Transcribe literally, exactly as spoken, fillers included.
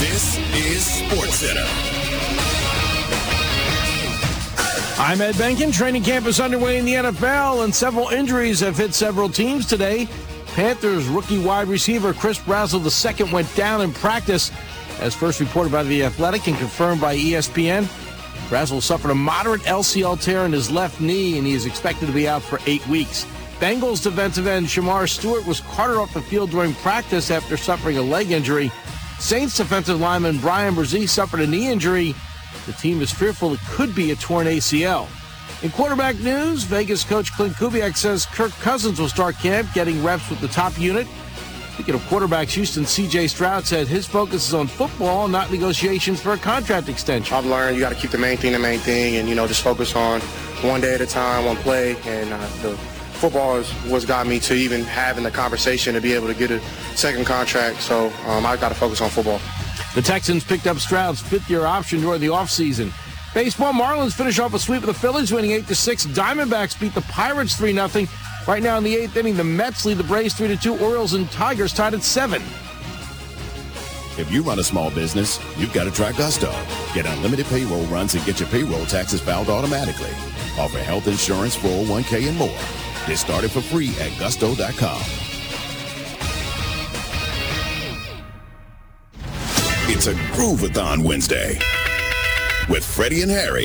This is SportsCenter. I'm Ed Benkin. Training camp is underway in the N F L, and several injuries have hit several teams today. Panthers rookie wide receiver Chris Brazzell the second went down in practice, as first reported by The Athletic and confirmed by E S P N. Brazzell suffered a moderate L C L tear in his left knee, and he is expected to be out for eight weeks. Bengals defensive end Shamar Stewart was carted off the field during practice after suffering a leg injury. Saints defensive lineman Brian Brzee suffered a knee injury. The team is fearful it could be a torn A C L. In quarterback news, Vegas coach Clint Kubiak says Kirk Cousins will start camp, getting reps with the top unit. Speaking of quarterbacks, Houston C J Stroud said his focus is on football, not negotiations for a contract extension. I've learned you got to keep the main thing the main thing and, you know, just focus on one day at a time, one play. And uh, the football is what's got me to even having the conversation to be able to get a second contract. So um, I've got to focus on football. The Texans picked up Stroud's fifth-year option during the offseason. Baseball, Marlins finish off a sweep of the Phillies, winning eight to six. Diamondbacks beat the Pirates three nothing. Right now in the eighth inning, the Mets lead the Braves three to two. Orioles and Tigers tied at seven. If you run a small business, you've got to try Gusto. Get unlimited payroll runs and get your payroll taxes filed automatically. Offer health insurance, four oh one k, and more. Get started for free at gusto dot com. It's a Groovathon Wednesday with Freddie and Harry.